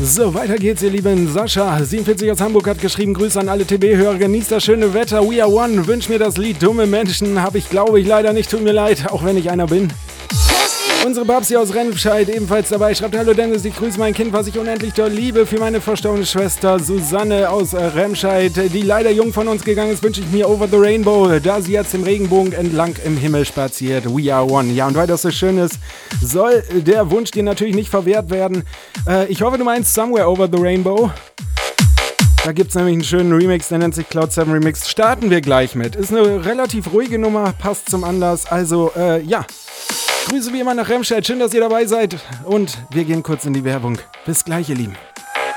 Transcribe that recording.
So, weiter geht's, ihr Lieben. Sascha, 47 aus Hamburg, hat geschrieben, Grüße an alle TB-Hörer, genießt das schöne Wetter, We Are One, wünsch mir das Lied Dumme Menschen, habe ich, glaube ich, leider nicht, tut mir leid, auch wenn ich einer bin. Unsere Babsi aus Remscheid ebenfalls dabei, schreibt, hallo Dennis, ich grüße mein Kind, was ich unendlich doll liebe, für meine verstorbene Schwester Susanne aus Remscheid, die leider jung von uns gegangen ist, wünsche ich mir Over the Rainbow, da sie jetzt im Regenbogen entlang im Himmel spaziert, We Are One. Ja, und weil das so schön ist, soll der Wunsch dir natürlich nicht verwehrt werden. Ich hoffe, du meinst Somewhere Over the Rainbow. Da gibt es nämlich einen schönen Remix, der nennt sich Cloud 7 Remix. Starten wir gleich mit. Ist eine relativ ruhige Nummer, passt zum Anlass. Also, ja. Grüße wie immer nach Remscheid. Schön, dass ihr dabei seid. Und wir gehen kurz in die Werbung. Bis gleich, ihr Lieben.